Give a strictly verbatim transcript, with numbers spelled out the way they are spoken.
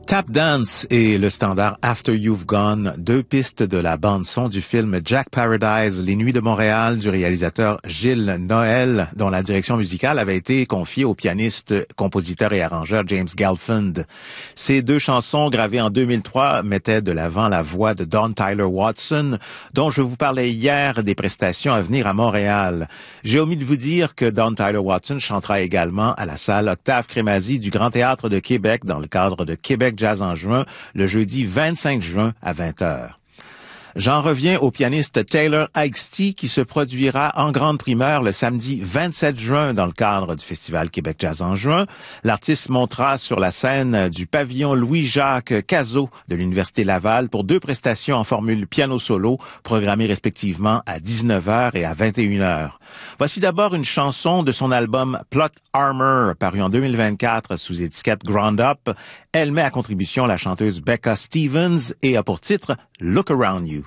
Tap Dance et le standard After You've Gone, deux pistes de la bande-son du film Jack Paradise, Les Nuits de Montréal, du réalisateur Gilles Noël, dont la direction musicale avait été confiée au pianiste, compositeur et arrangeur James Gelfand. Ces deux chansons, gravées en deux mille trois, mettaient de l'avant la voix de Dawn Tyler Watson, dont je vous parlais hier des prestations à venir à Montréal. J'ai omis de vous dire que Dawn Tyler Watson chantera également à la salle Octave Crémazie du Grand Théâtre de Québec dans le cadre de Québec Jazz en juin, le jeudi vingt-cinq juin à vingt heures. J'en reviens au pianiste Taylor Eichty qui se produira en grande primeur le samedi vingt-sept juin dans le cadre du Festival Québec Jazz en juin. L'artiste montera sur la scène du pavillon Louis-Jacques Cazot de l'Université Laval pour deux prestations en formule piano solo programmées respectivement à dix-neuf heures et à vingt et une heures. Voici d'abord une chanson de son album Plot Armor, paru en deux mille vingt-quatre sous étiquette Ground Up. Elle met à contribution la chanteuse Becca Stevens et a pour titre Look Around You.